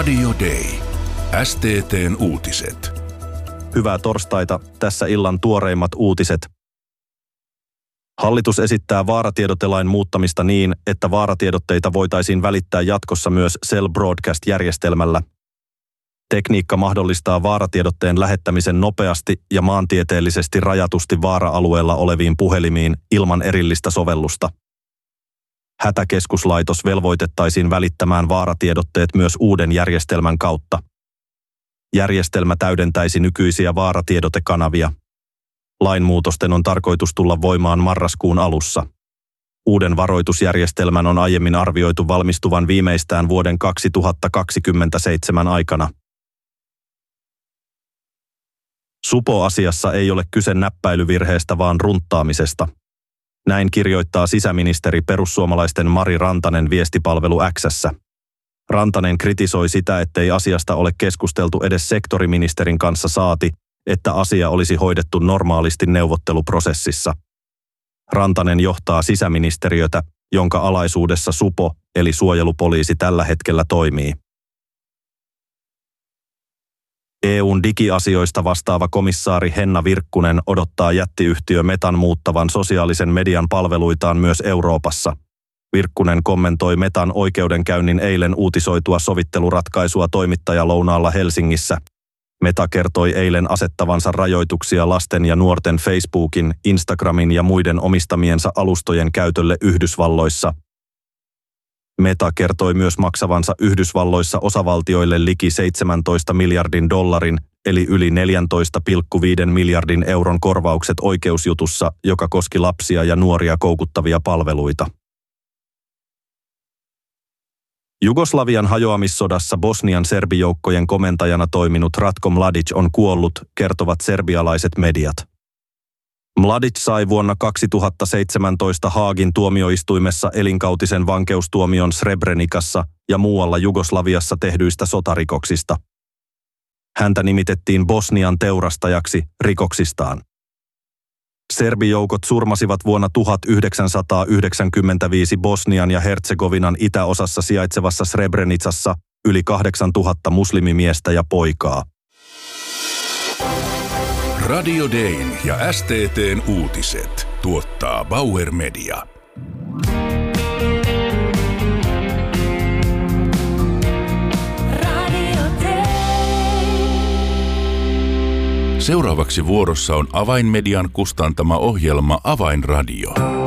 Radio Day. STT:n uutiset. Hyvää torstaita, tässä illan tuoreimmat uutiset. Hallitus esittää vaaratiedotelain muuttamista niin, että vaaratiedotteita voitaisiin välittää jatkossa myös Cell Broadcast-järjestelmällä. Tekniikka mahdollistaa vaaratiedotteen lähettämisen nopeasti ja maantieteellisesti rajatusti vaara-alueella oleviin puhelimiin ilman erillistä sovellusta. Hätäkeskuslaitos velvoitettaisiin välittämään vaaratiedotteet myös uuden järjestelmän kautta. Järjestelmä täydentäisi nykyisiä vaaratiedotekanavia. Lainmuutosten on tarkoitus tulla voimaan marraskuun alussa. Uuden varoitusjärjestelmän on aiemmin arvioitu valmistuvan viimeistään vuoden 2027 aikana. Supo-asiassa ei ole kyse näppäilyvirheestä, vaan runttaamisesta. Näin kirjoittaa sisäministeri perussuomalaisten Mari Rantanen viestipalvelu X:ssä. Rantanen kritisoi sitä, ettei asiasta ole keskusteltu edes sektoriministerin kanssa saati, että asia olisi hoidettu normaalisti neuvotteluprosessissa. Rantanen johtaa sisäministeriötä, jonka alaisuudessa Supo eli suojelupoliisi tällä hetkellä toimii. EU:n digiasioista vastaava komissaari Henna Virkkunen odottaa jättiyhtiö Metan muuttavan sosiaalisen median palveluitaan myös Euroopassa. Virkkunen kommentoi Metan oikeudenkäynnin eilen uutisoitua sovitteluratkaisua toimittajalounaalla Helsingissä. Meta kertoi eilen asettavansa rajoituksia lasten ja nuorten Facebookin, Instagramin ja muiden omistamiensa alustojen käytölle Yhdysvalloissa. Meta kertoi myös maksavansa Yhdysvalloissa osavaltioille liki 17 miljardin dollarin, eli yli 14,5 miljardin euron korvaukset oikeusjutussa, joka koski lapsia ja nuoria koukuttavia palveluita. Jugoslavian hajoamissodassa Bosnian serbijoukkojen komentajana toiminut Ratko Mladic on kuollut, kertovat serbialaiset mediat. Mladic sai vuonna 2017 Haagin tuomioistuimessa elinkautisen vankeustuomion Srebrenicassa ja muualla Jugoslaviassa tehdyistä sotarikoksista. Häntä nimitettiin Bosnian teurastajaksi rikoksistaan. Serbijoukot surmasivat vuonna 1995 Bosnian ja Hertsegovinan itäosassa sijaitsevassa Srebrenicassa yli 8000 muslimimiestä ja poikaa. Radio Dayn ja STT:n uutiset tuottaa Bauer Media. Seuraavaksi vuorossa on Avainmedian kustantama ohjelma Avainradio.